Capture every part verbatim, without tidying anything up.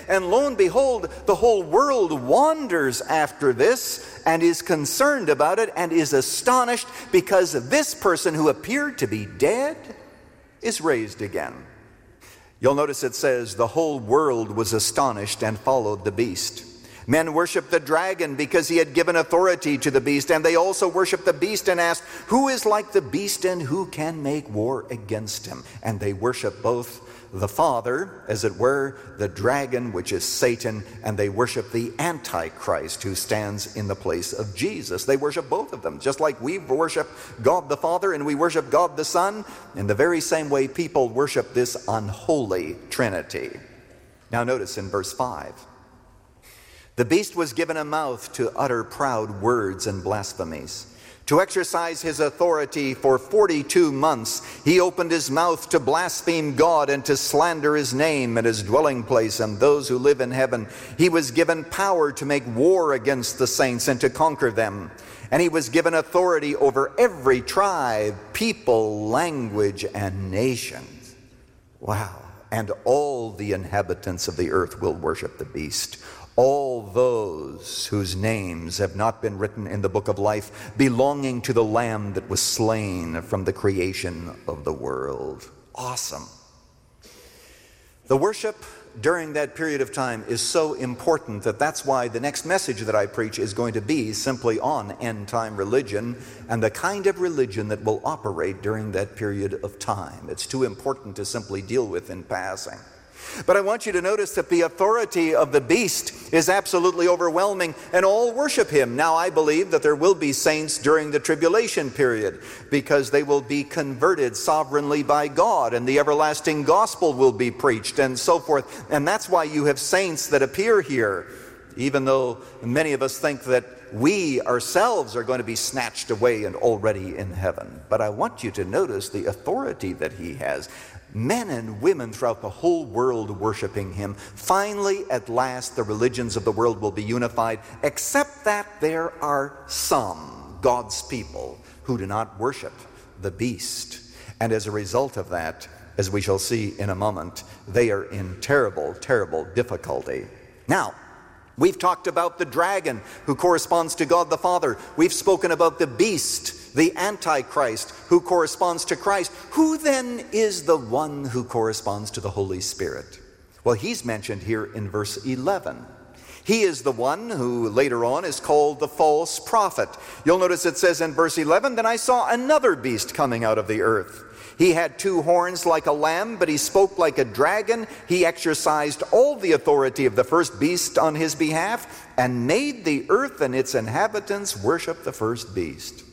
And lo and behold, the whole world wanders after this and is concerned about it and is astonished because this person who appeared to be dead is raised again. You'll notice it says the whole world was astonished and followed the beast. Men worshiped the dragon because he had given authority to the beast, and they also worshiped the beast and asked, who is like the beast and who can make war against him? And they worship both the Father, as it were, the dragon, which is Satan, and they worship the Antichrist, who stands in the place of Jesus. They worship both of them, just like we worship God the Father and we worship God the Son. In the very same way, people worship this unholy Trinity. Now notice in verse five. The beast was given a mouth to utter proud words and blasphemies. To exercise his authority for forty-two months, he opened his mouth to blaspheme God and to slander his name and his dwelling place and those who live in heaven. He was given power to make war against the saints and to conquer them. And he was given authority over every tribe, people, language, and nation. Wow. And all the inhabitants of the earth will worship the beast. All those whose names have not been written in the book of life, belonging to the Lamb that was slain from the creation of the world. Awesome. The worship during that period of time is so important that that's why the next message that I preach is going to be simply on end-time religion and the kind of religion that will operate during that period of time. It's too important to simply deal with in passing. But I want you to notice that the authority of the beast is absolutely overwhelming, and all worship him. Now, I believe that there will be saints during the tribulation period because they will be converted sovereignly by God, and the everlasting gospel will be preached, and so forth. And that's why you have saints that appear here, even though many of us think that we ourselves are going to be snatched away and already in heaven. But I want you to notice the authority that he has. Men and women throughout the whole world worshiping him. Finally, at last, the religions of the world will be unified, except that there are some, God's people, who do not worship the beast. And as a result of that, as we shall see in a moment, they are in terrible, terrible difficulty. Now, we've talked about the dragon who corresponds to God the Father. We've spoken about the beast, the Antichrist, who corresponds to Christ. Who then is the one who corresponds to the Holy Spirit? Well, he's mentioned here in verse eleven. He is the one who later on is called the false prophet. You'll notice it says in verse eleven, then I saw another beast coming out of the earth. He had two horns like a lamb, but he spoke like a dragon. He exercised all the authority of the first beast on his behalf and made the earth and its inhabitants worship the first beast.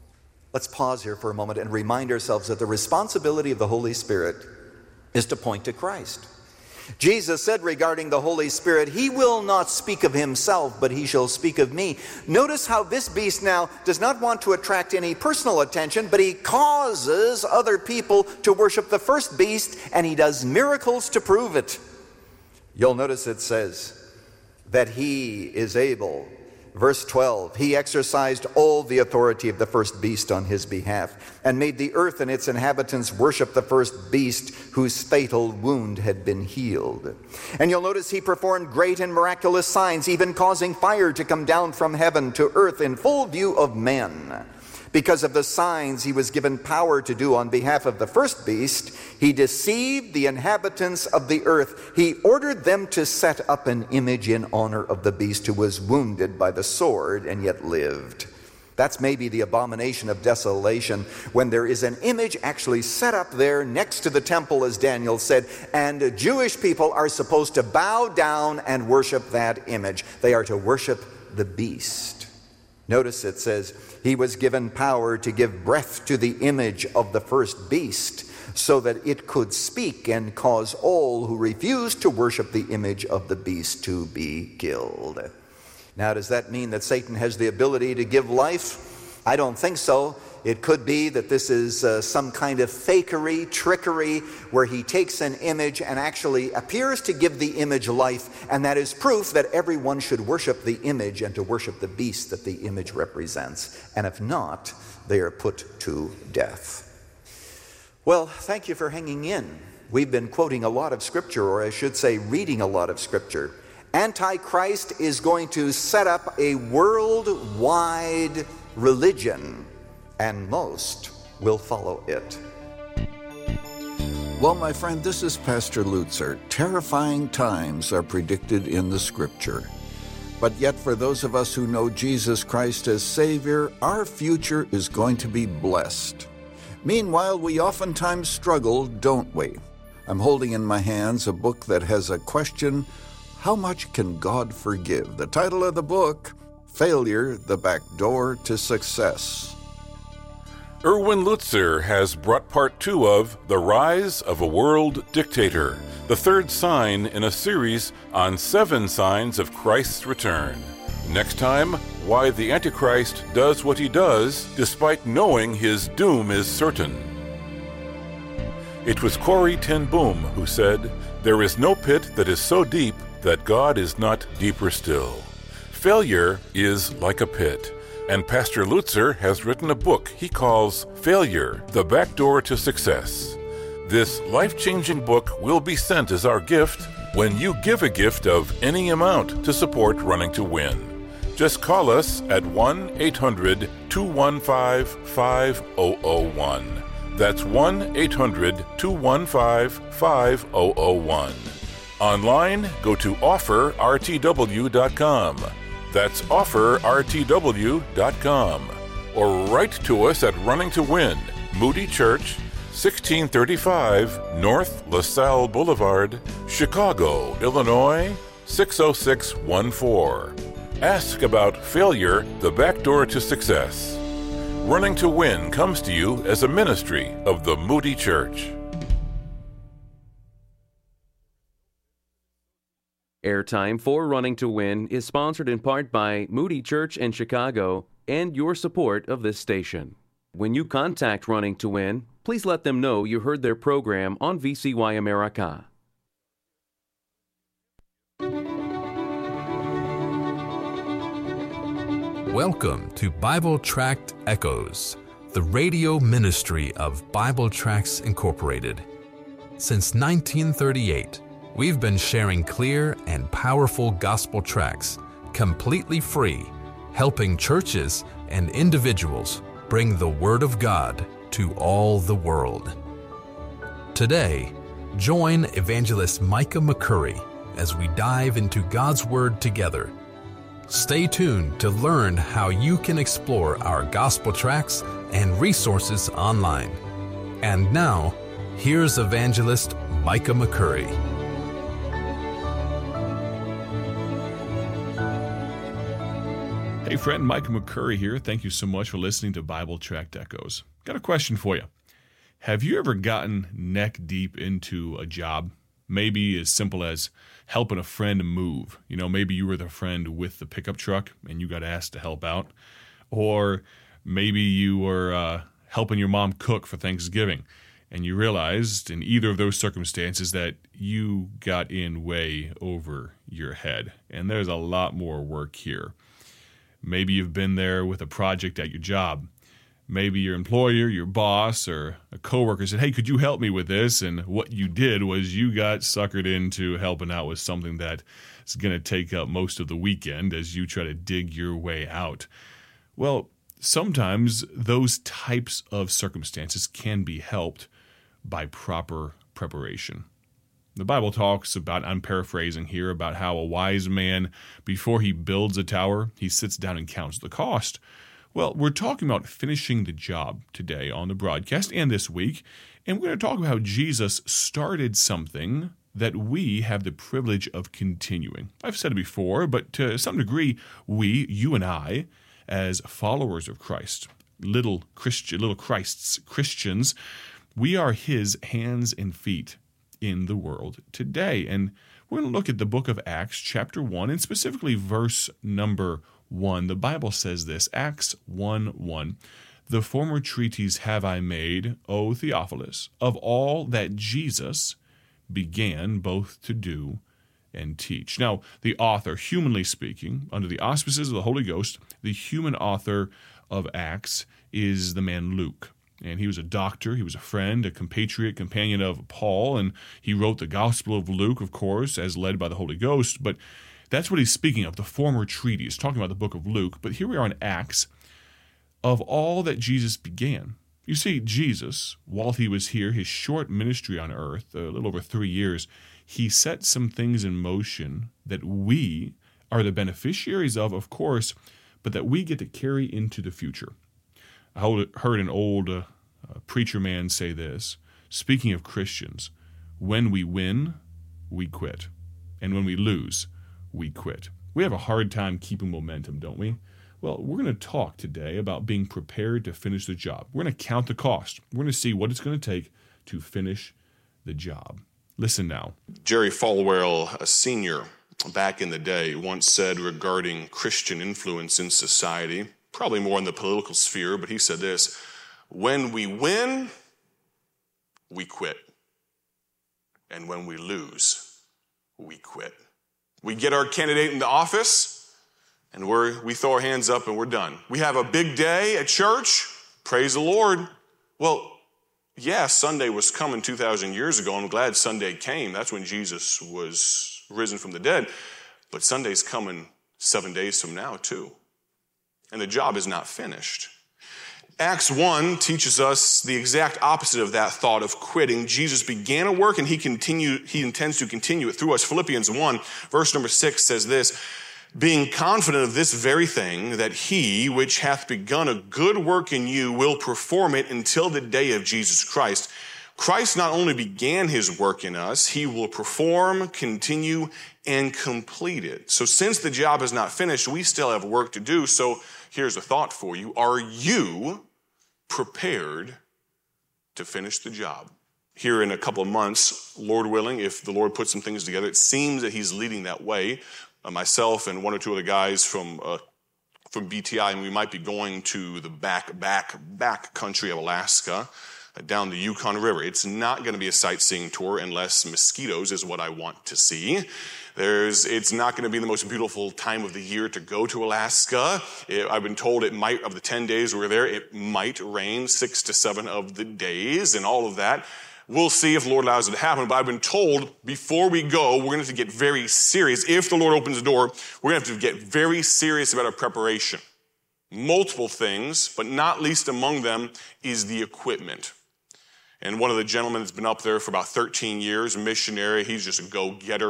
Let's pause here for a moment and remind ourselves that the responsibility of the Holy Spirit is to point to Christ. Jesus said regarding the Holy Spirit, he will not speak of himself, but he shall speak of me. Notice how this beast now does not want to attract any personal attention, but he causes other people to worship the first beast, and he does miracles to prove it. You'll notice it says that he is able. Verse twelve, he exercised all the authority of the first beast on his behalf and made the earth and its inhabitants worship the first beast whose fatal wound had been healed. And you'll notice he performed great and miraculous signs, even causing fire to come down from heaven to earth in full view of men. Because of the signs he was given power to do on behalf of the first beast, he deceived the inhabitants of the earth. He ordered them to set up an image in honor of the beast who was wounded by the sword and yet lived. That's maybe the abomination of desolation, when there is an image actually set up there next to the temple, as Daniel said, and Jewish people are supposed to bow down and worship that image. They are to worship the beast. Notice it says, he was given power to give breath to the image of the first beast, so that it could speak and cause all who refused to worship the image of the beast to be killed. Now, does that mean that Satan has the ability to give life? I don't think so. It could be that this is uh, some kind of fakery, trickery, where he takes an image and actually appears to give the image life, and that is proof that everyone should worship the image and to worship the beast that the image represents. And if not, they are put to death. Well, thank you for hanging in We've been quoting a lot of Scripture, or I should say reading a lot of Scripture. Antichrist is going to set up a worldwide religion, and most will follow it. Well, my friend, this is Pastor Lutzer. Terrifying times are predicted in the Scripture. But yet, for those of us who know Jesus Christ as Savior, our future is going to be blessed. Meanwhile, we oftentimes struggle, don't we? I'm holding in my hands a book that has a question: how much can God forgive? The title of the book, Failure, the Back Door to Success. Erwin Lutzer has brought part two of The Rise of a World Dictator, the third sign in a series on seven signs of Christ's return. Next time, why the Antichrist does what he does despite knowing his doom is certain. It was Corrie ten Boom who said, "There is no pit that is so deep that God is not deeper still." Failure is like a pit. And Pastor Lutzer has written a book he calls Failure, the Back Door to Success. This life-changing book will be sent as our gift when you give a gift of any amount to support Running to Win. Just call us at one eight hundred two one five five zero zero one. That's one eight hundred two one five five zero zero one. Online, go to offer r t w dot com. That's offer r t w dot com. Or write to us at Running to Win, Moody Church, sixteen thirty-five North LaSalle Boulevard, Chicago, Illinois, six oh six one four. Ask about Failure, the Back Door to Success. Running to Win comes to you as a ministry of the Moody Church. Airtime for Running to Win is sponsored in part by Moody Church in Chicago and your support of this station. When you contact Running to Win, please let them know you heard their program on V C Y America. Welcome to Bible Tract Echoes, the radio ministry of Bible Tracts Incorporated. Since nineteen thirty-eight, we've been sharing clear and powerful gospel tracts, completely free, helping churches and individuals bring the Word of God to all the world. Today, join Evangelist Micah McCurry as we dive into God's Word together. Stay tuned to learn how you can explore our gospel tracts and resources online. And now, here's Evangelist Micah McCurry. Hey friend, Micah McCurry here. Thank you so much for listening to Bible Tract Echoes. Got a question for you. Have you ever gotten neck deep into a job? Maybe as simple as helping a friend move. You know, maybe you were the friend with the pickup truck and you got asked to help out. Or maybe you were uh, helping your mom cook for Thanksgiving and you realized in either of those circumstances that you got in way over your head. And there's a lot more work here. Maybe you've been there with a project at your job. Maybe your employer, your boss, or a coworker said, "Hey, could you help me with this?" And what you did was you got suckered into helping out with something that is going to take up most of the weekend as you try to dig your way out. Well, sometimes those types of circumstances can be helped by proper preparation. The Bible talks about, I'm paraphrasing here, about how a wise man, before he builds a tower, he sits down and counts the cost. Well, we're talking about finishing the job today on the broadcast and this week, and we're going to talk about how Jesus started something that we have the privilege of continuing. I've said it before, but to some degree, we, you and I, as followers of Christ, little Christian, little Christ's Christians, we are his hands and feet in the world today. And we're going to look at the book of Acts, chapter one, and specifically verse number one. The Bible says this, Acts one one, "The former treatise have I made, O Theophilus, of all that Jesus began both to do and teach." Now, the author, humanly speaking, under the auspices of the Holy Ghost, the human author of Acts is the man Luke. And he was a doctor, he was a friend, a compatriot, companion of Paul, and he wrote the Gospel of Luke, of course, as led by the Holy Ghost. But that's what he's speaking of, the former treatise, talking about the book of Luke. But here we are in Acts, of all that Jesus began. You see, Jesus, while he was here, his short ministry on earth, a little over three years, he set some things in motion that we are the beneficiaries of, of course, but that we get to carry into the future. I heard an old uh, uh, preacher man say this, speaking of Christians, when we win, we quit. And when we lose, we quit. We have a hard time keeping momentum, don't we? Well, we're going to talk today about being prepared to finish the job. We're going to count the cost. We're going to see what it's going to take to finish the job. Listen now. Jerry Falwell, a senior back in the day, once said regarding Christian influence in society, probably more in the political sphere, but he said this: when we win, we quit. And when we lose, we quit. We get our candidate in the office, and we're, we throw our hands up and we're done. We have a big day at church. Praise the Lord. Well, yeah, Sunday was coming two thousand years ago. I'm glad Sunday came. That's when Jesus was risen from the dead. But Sunday's coming seven days from now, too. And the job is not finished. Acts one teaches us the exact opposite of that thought of quitting. Jesus began a work and he continue, he intends to continue it through us. Philippians one, verse number six says this: being confident of this very thing, that he which hath begun a good work in you will perform it until the day of Jesus Christ. Christ not only began his work in us, he will perform, continue, and complete it. So since the job is not finished, we still have work to do. So here's a thought for you. Are you prepared to finish the job? Here in a couple of months, Lord willing, if the Lord puts some things together, it seems that he's leading that way. Uh, myself and one or two other guys from uh, from B T I, and we might be going to the back, back, back country of Alaska, uh, down the Yukon River. It's not going to be a sightseeing tour unless mosquitoes is what I want to see. There's, it's not going to be the most beautiful time of the year to go to Alaska. It, I've been told it might, of the ten days we're there, it might rain six to seven of the days and all of that. We'll see if the Lord allows it to happen. But I've been told before we go, we're going to have to get very serious. If the Lord opens the door, we're going to have to get very serious about our preparation. Multiple things, but not least among them is the equipment. And one of the gentlemen that's been up there for about thirteen years, a missionary, he's just a go-getter.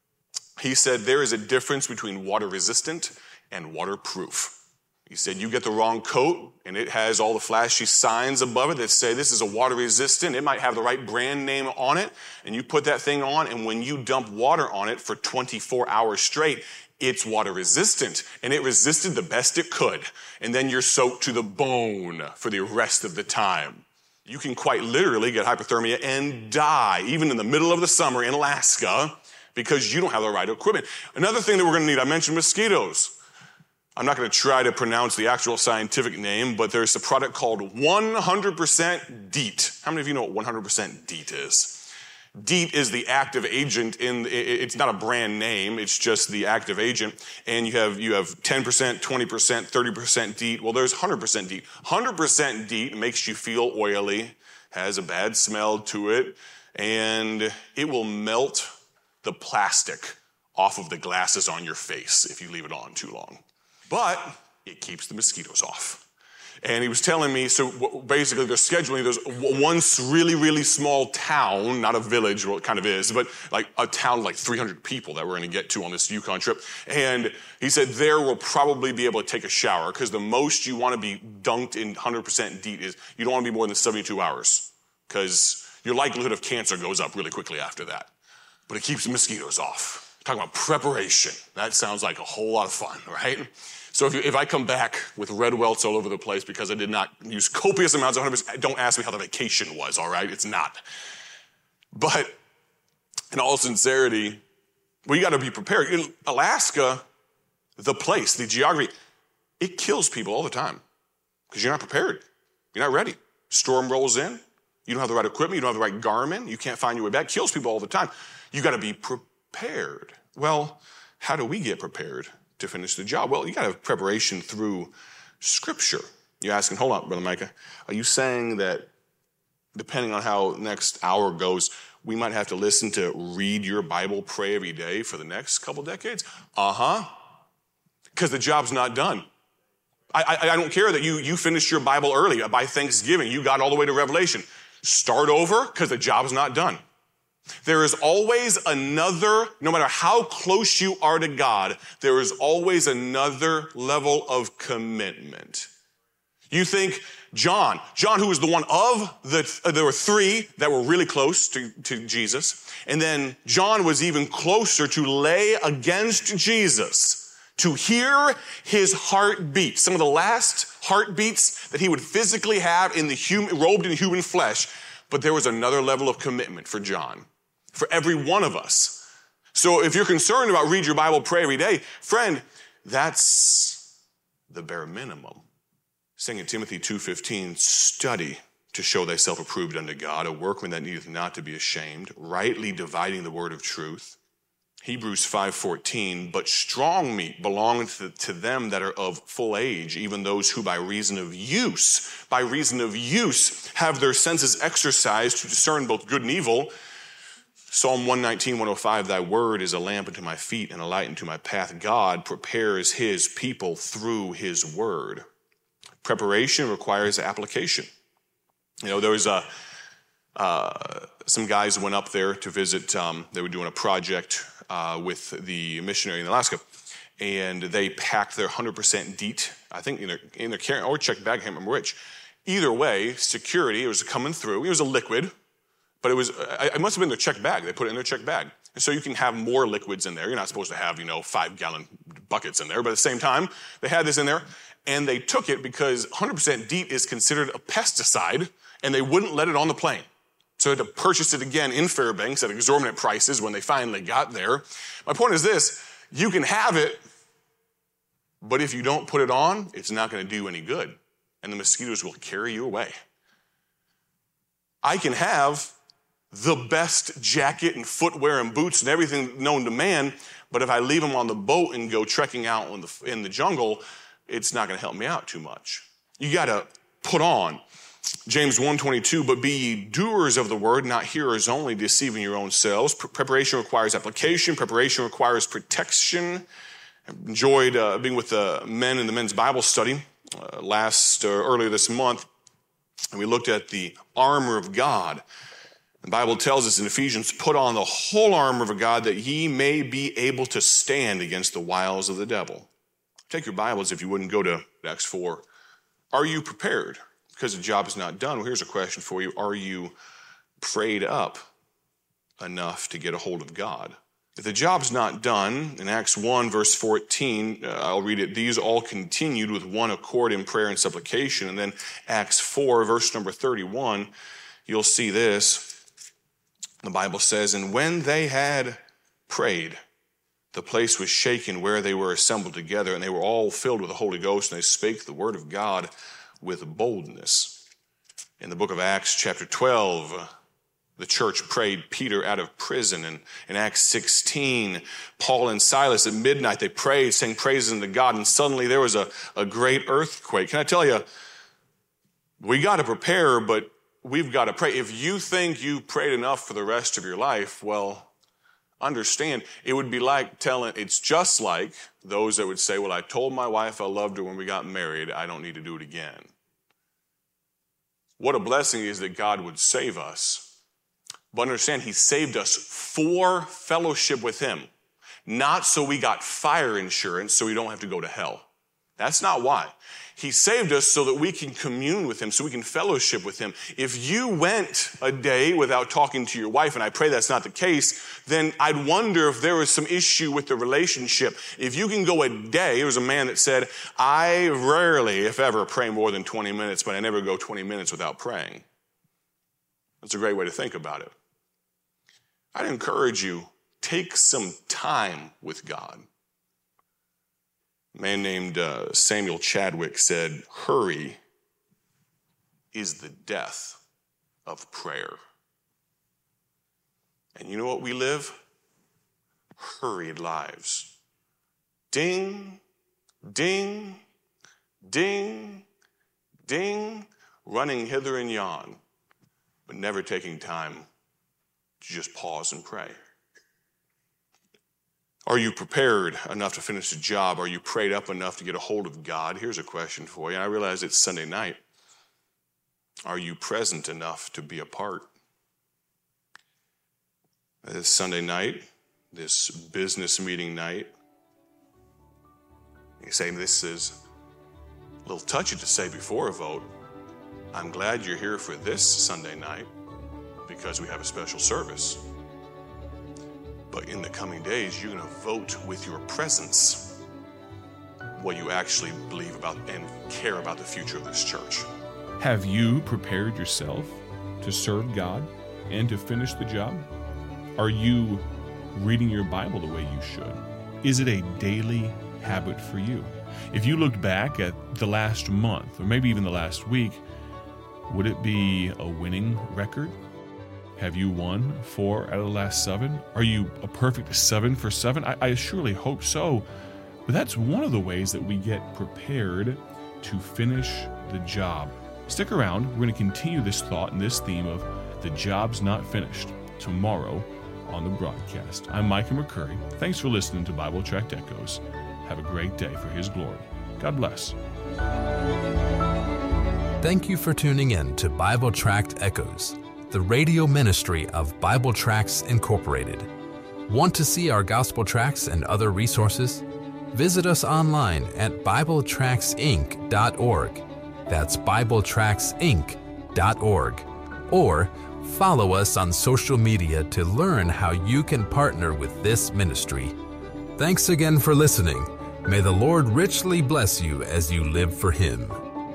He said there is a difference between water-resistant and waterproof. He said you get the wrong coat, and it has all the flashy signs above it that say this is a water-resistant. It might have the right brand name on it, and you put that thing on, and when you dump water on it for twenty-four hours straight, it's water-resistant, and it resisted the best it could. And then you're soaked to the bone for the rest of the time. You can quite literally get hypothermia and die, even in the middle of the summer in Alaska, because you don't have the right equipment. Another thing that we're going to need, I mentioned mosquitoes. I'm not going to try to pronounce the actual scientific name, but there's a product called one hundred percent DEET. How many of you know what one hundred percent DEET is? DEET is the active agent in, it's not a brand name, it's just the active agent. And you have, you have ten percent, twenty percent, thirty percent DEET. Well, there's one hundred percent DEET. one hundred percent DEET makes you feel oily, has a bad smell to it, and it will melt the plastic off of the glasses on your face if you leave it on too long. But it keeps the mosquitoes off. And he was telling me, so basically they're scheduling, there's one really, really small town, not a village, well it kind of is, but like a town of like three hundred people that we're going to get to on this Yukon trip. And he said there we'll probably be able to take a shower because the most you want to be dunked in one hundred percent DEET is you don't want to be more than seventy-two hours because your likelihood of cancer goes up really quickly after that. But it keeps the mosquitoes off. Talking about preparation. That sounds like a whole lot of fun, right? So if, you, if I come back with red welts all over the place because I did not use copious amounts of one hundred percent, don't ask me how the vacation was, all right? It's not. But in all sincerity, we got to be prepared. In Alaska, the place, the geography, it kills people all the time because you're not prepared. You're not ready. Storm rolls in. You don't have the right equipment. You don't have the right Garmin. You can't find your way back. It kills people all the time. You got to be prepared. Well, how do we get prepared to finish the job? Well, you got to have preparation through Scripture. You're asking, hold on, Brother Micah, are you saying that depending on how next hour goes, we might have to listen to read your Bible, pray every day for the next couple decades? Uh-huh. Because the job's not done. I, I, I don't care that you, you finished your Bible early. By Thanksgiving, you got all the way to Revelation. Start over, because the job's not done. There is always another, no matter how close you are to God, there is always another level of commitment. You think John, John who was the one of the, uh, there were three that were really close to, to Jesus. And then John was even closer to lay against Jesus, to hear his heartbeat. Some of the last heartbeats that he would physically have in the human, robed in human flesh. But there was another level of commitment for John, for every one of us. So if you're concerned about read your Bible, pray every day, friend, that's the bare minimum. Second Timothy two fifteen, study to show thyself approved unto God, a workman that needeth not to be ashamed, rightly dividing the word of truth. Hebrews five fourteen, but strong meat belongeth to, to them that are of full age, even those who by reason of use, by reason of use, have their senses exercised to discern both good and evil. Psalm one nineteen, one oh five, thy word is a lamp unto my feet and a light unto my path. God prepares his people through his word. Preparation requires application. You know, there was a, uh, some guys went up there to visit. Um, they were doing a project uh, with the missionary in Alaska, and they packed their one hundred percent DEET, I think, in their, in their carry or checked bag, I can't remember which. Either way, security, it was coming through. It was a liquid, but it was, it must have been their checked bag. They put it in their checked bag. And so you can have more liquids in there. You're not supposed to have, you know, five-gallon buckets in there, but at the same time, they had this in there. And they took it because one hundred percent DEET is considered a pesticide, and they wouldn't let it on the plane. So they had to purchase it again in Fairbanks at exorbitant prices when they finally got there. My point is this, you can have it, but if you don't put it on, it's not going to do any good, and the mosquitoes will carry you away. I can have the best jacket and footwear and boots and everything known to man, but if I leave them on the boat and go trekking out in the, in the jungle, it's not going to help me out too much. You got to put on. James one twenty-two, but be ye doers of the word, not hearers only, deceiving your own selves. Pre- preparation requires application. Preparation requires protection. I enjoyed uh, being with the men in the men's Bible study uh, last, uh, earlier this month, and we looked at the armor of God. The Bible tells us in Ephesians, put on the whole armor of God that ye may be able to stand against the wiles of the devil. Take your Bibles, if you wouldn't, go to Acts four. Are you prepared? Because the job is not done. Well, here's a question for you. Are you prayed up enough to get a hold of God? If the job's not done, in Acts one, verse fourteen, uh, I'll read it. These all continued with one accord in prayer and supplication. And then Acts four, verse number thirty-one, you'll see this. The Bible says, and when they had prayed, the place was shaken where they were assembled together, and they were all filled with the Holy Ghost, and they spake the word of God with boldness. In the book of Acts, chapter twelve, the church prayed Peter out of prison. And in Acts sixteen, Paul and Silas at midnight, they prayed, sang praises unto God, and suddenly there was a, a great earthquake. Can I tell you, we got to prepare, but we've got to pray. If you think you prayed enough for the rest of your life, well, understand, it would be like telling, it's just like those that would say, well, I told my wife I loved her when we got married. I don't need to do it again. What a blessing it is that God would save us. But understand, he saved us for fellowship with him, not so we got fire insurance so we don't have to go to hell. That's not why. He saved us so that we can commune with him, so we can fellowship with him. If you went a day without talking to your wife, and I pray that's not the case, then I'd wonder if there was some issue with the relationship. If you can go a day, there was a man that said, I rarely, if ever, pray more than twenty minutes, but I never go twenty minutes without praying. That's a great way to think about it. I'd encourage you, take some time with God. A man named uh, Samuel Chadwick said, hurry is the death of prayer. And you know what we live? Hurried lives. Ding, ding, ding, Ding, running hither and yon, but never taking time to just pause and pray. Are you prepared enough to finish the job? Are you prayed up enough to get a hold of God? Here's a question for you. I realize it's Sunday night. Are you present enough to be a part? This Sunday night, this business meeting night, you say this is a little touchy to say before a vote. I'm glad you're here for this Sunday night because we have a special service. But in the coming days, you're going to vote with your presence what you actually believe about and care about the future of this church. Have you prepared yourself to serve God and to finish the job? Are you reading your Bible the way you should? Is it a daily habit for you? If you looked back at the last month, or maybe even the last week, would it be a winning record? Have you won four out of the last seven? Are you a perfect seven for seven? I, I surely hope so. But that's one of the ways that we get prepared to finish the job. Stick around. We're going to continue this thought and this theme of the job's not finished tomorrow on the broadcast. I'm Micah McCurry. Thanks for listening to Bible Tract Echoes. Have a great day for His glory. God bless. Thank you for tuning in to Bible Tract Echoes, the radio ministry of Bible Tracts Incorporated. Want to see our gospel tracts and other resources? Visit us online at bible tracts inc dot org. That's bible tracts inc dot org. Or follow us on social media to learn how you can partner with this ministry. Thanks again for listening. May the Lord richly bless you as you live for Him.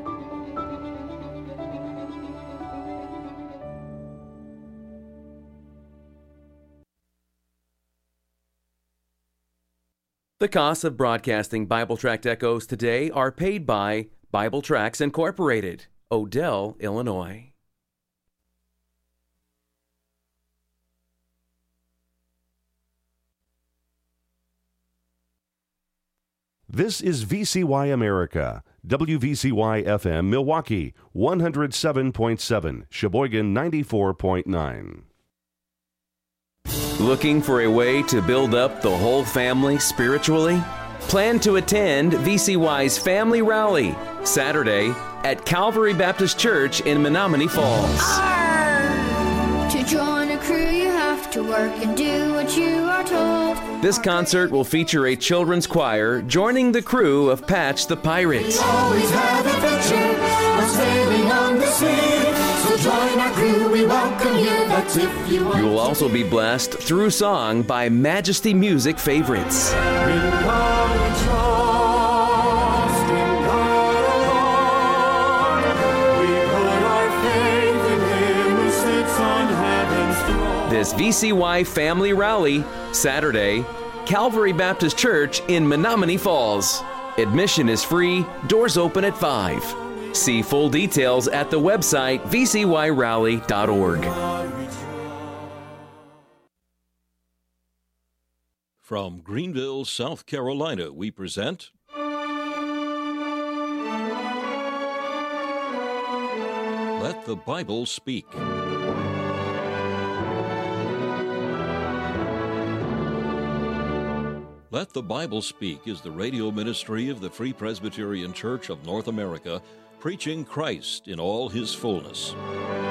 The costs of broadcasting Bible Tract Echoes today are paid by Bible Tracts Incorporated, Odell, Illinois. This is V C Y America, W V C Y F M Milwaukee, one oh seven point seven, Sheboygan ninety-four point nine. Looking for a way to build up the whole family spiritually? Plan to attend V C Y's Family Rally, Saturday at Calvary Baptist Church in Menominee Falls. Arr! To join a crew, you have to work and do what you are told. This concert will feature a children's choir joining the crew of Patch the Pirate. We always have adventure, of sailing on the sea. So join our crew, we welcome you, that's if you want. You will also be blessed through song by Majesty Music favorites. In God we trust, in God alone. We put our faith in Him who sits on heaven's throne. This V C Y Family Rally, Saturday, Calvary Baptist Church in Menominee Falls. Admission is free, doors open at five. See full details at the website v c y rally dot org. From Greenville, South Carolina, we present Let the Bible Speak. Let the Bible Speak is the radio ministry of the Free Presbyterian Church of North America, preaching Christ in all His fullness.